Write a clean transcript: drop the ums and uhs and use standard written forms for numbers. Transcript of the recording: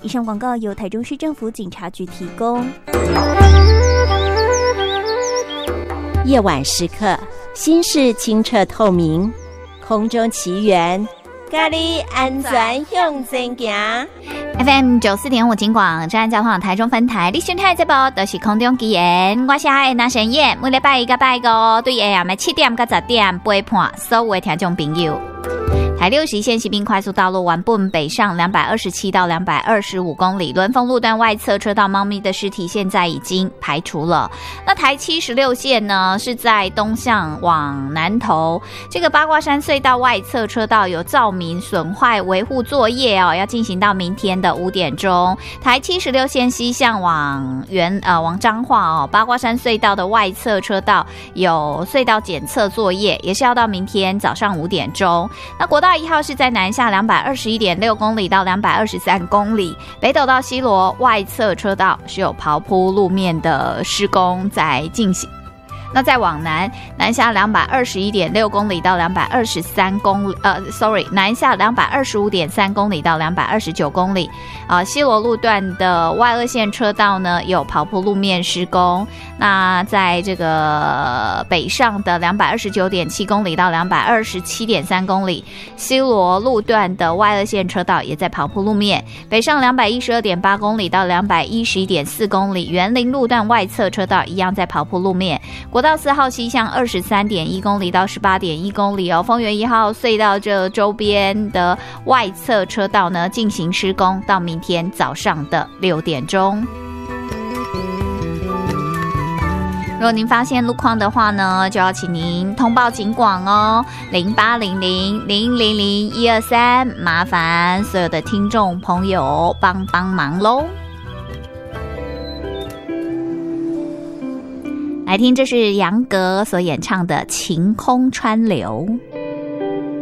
以上广告由台中市政府警察局提供。 夜晚时刻，心事清澈透明，空中奇缘，咖喱安全向前行。 FM 94.5金广正安交通台中分台，你收听这部都是空中奇缘，我是爱那神燕，每礼拜一到拜五对下暗7点到10点陪伴所有的听众朋友。台六十线西滨快速道路丸本北上227到225公里，伦丰路段外侧车道猫咪的尸体现在已经排除了。那台76线呢，是在东向往南投，这个八卦山隧道外侧车道有照明损坏维护作业哦，要进行到明天的5点钟。台76线西向往彰化哦，八卦山隧道的外侧车道有隧道检测作业，也是要到明天早上5点钟。那国道1号是在南下221.6公里到223公里，北斗到西螺外侧车道是有刨铺路面的施工在进行。那再往南下221.6公里到223公里，南下225.3公里到229公里。西螺路段的外二线车道呢有刨铺路面施工。那在这个北上的229.7公里到227.3公里，西螺路段的外二线车道也在刨铺路面。北上212.8公里到211.4公里，园林路段外侧车道一样在刨铺路面。国道4号西向23.1公里到18.1公里哦，丰原1号隧道这周边的外侧车道呢进行施工，到明天早上的6点钟。如果您发现路况的话呢，就要请您通报警广哦，0800000123，麻烦所有的听众朋友帮忙咯。来听，这是杨格所演唱的《晴空川流》。